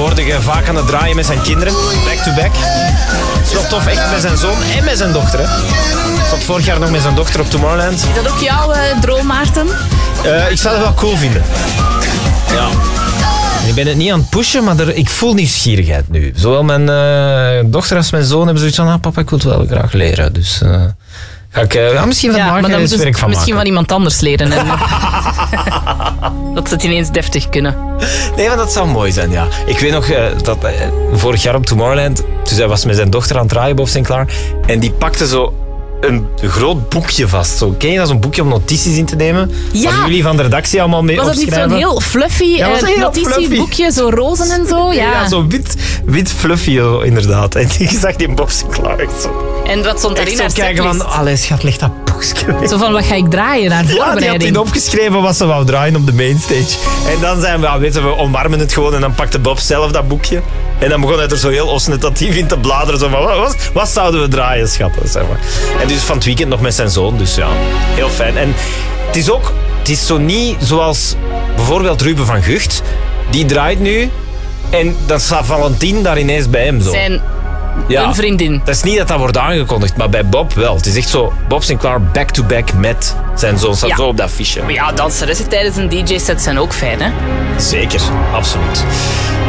tegenwoordig vaak aan het draaien met zijn kinderen. Back-to-back. Het is wel tof, echt met zijn zoon en met zijn dochter. Hè. Hij zat vorig jaar nog met zijn dochter op Tomorrowland. Is dat ook jouw droom, Maarten? Ik zou het wel cool vinden. Ja. Ik ben het niet aan het pushen, maar ik voel nieuwsgierigheid nu. Zowel mijn dochter als mijn zoon hebben zoiets van... papa, ik wil het wel graag leren. Dus ga ik misschien van maken eens werk van misschien maken. van iemand anders leren. En dat ze het ineens deftig kunnen. Nee, maar dat zou mooi zijn, ja. Ik weet nog dat vorig jaar op Tomorrowland... Dus hij was met zijn dochter aan het draaien, Bob Sinclair. En die pakte zo een groot boekje vast. Zo, ken je dat, zo'n boekje om notities in te nemen? Ja. Waar jullie van de redactie allemaal mee opschrijven. Was dat niet zo'n heel fluffy notitieboekje, zo rozen en zo? Ja, zo wit fluffy, inderdaad. En je zag die Bob Sinclair echt zo... En wat stond erin? Echt zo kijken van, allee schat, ligt dat boekje weg. Zo van, wat ga ik draaien naar voorbereiding? Ja, die had opgeschreven wat ze wou draaien op de mainstage. En dan zijn we, we omarmen het gewoon. En dan pakte Bob zelf dat boekje. En dan begon hij er zo heel ostentatief in te bladeren. Zo van, wat zouden we draaien, schatten? Zeg maar. En dus van het weekend nog met zijn zoon. Dus ja, heel fijn. En het is zo niet zoals bijvoorbeeld Ruben van Gucht. Die draait nu. En dan staat Valentin daar ineens bij hem. Zo. Een vriendin. Dat is niet dat dat wordt aangekondigd, maar bij Bob wel. Het is echt zo, Bob Sinclair back-to-back met zijn zoon. Staat zo op dat fiche. Maar ja, danseressen tijdens een DJ-set zijn ook fijn, hè? Zeker, absoluut.